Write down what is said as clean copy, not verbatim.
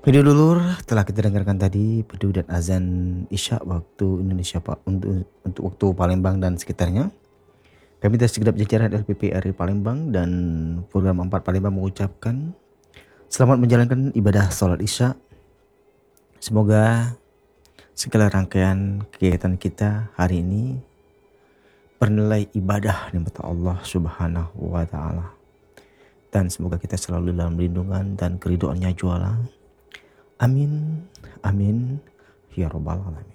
Video dulur telah kita dengarkan tadi pedu dan azan Isya waktu Indonesia Pak untuk waktu Palembang dan sekitarnya. Kami dari segenap jajaran LPP RI Palembang dan program 4 Palembang mengucapkan selamat menjalankan ibadah sholat Isya. Semoga segala rangkaian kegiatan kita hari ini bernilai ibadah di mata Allah Subhanahu wa taala. Dan semoga kita selalu dalam lindungan dan keridhoannya juala. Amin, amin, ya rabbal alamin.